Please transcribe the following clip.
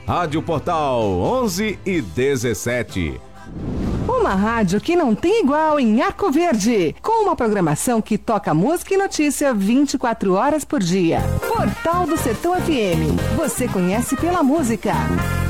Rádio Portal 11 e 17. Uma rádio que não tem igual em Arco Verde, com uma programação que toca música e notícia 24 horas por dia. Portal do Sertão FM. Você conhece pela música.